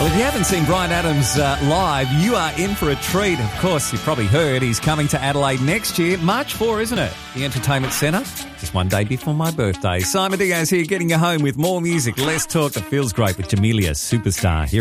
Well, if you haven't seen Bryan Adams live, you are in for a treat. Of course, you've probably heard he's coming to Adelaide next year. March 4, isn't it? The Entertainment Centre. Just one day before my birthday. Simon Diaz here, getting you home with more music, less talk that feels great with Jamelia Superstar. Here